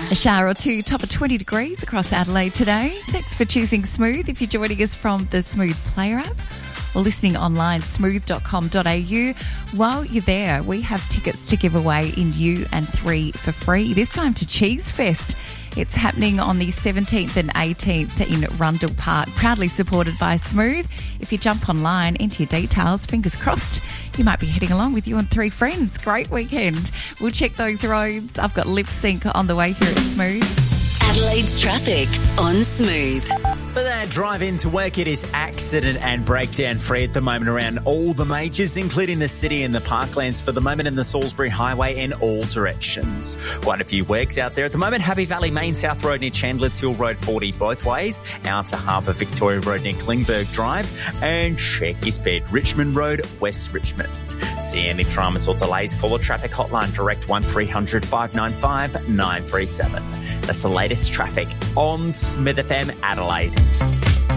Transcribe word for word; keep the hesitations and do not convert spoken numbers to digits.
A shower or two, top of twenty degrees across Adelaide today. Thanks for choosing Smooth. If you're joining us from the Smooth Player app or listening online, smooth dot com dot a u. While you're there, we have tickets to give away in U and three for free, this time to Cheese Fest. It's happening on the seventeenth and eighteenth in Rundle Park, proudly supported by Smooth. If you jump online, enter your details, fingers crossed, you might be heading along with you and three friends. Great weekend. We'll check those roads. I've got Lip Sync on the way here at Smooth. Adelaide's traffic on Smooth. For that drive into work, it is accident and breakdown free at the moment around all the majors, including the city and the parklands for the moment, and the Salisbury Highway in all directions. Quite a few works out there at the moment. Happy Valley Main South Road near Chandler's Hill Road forty both ways, Outer Harbour Victoria Road near Klingberg Drive, and check your speed Richmond Road, West Richmond. See any dramas or delays, call a traffic hotline direct one three hundred five nine five nine three seven. That's the latest traffic on Smith F M Adelaide.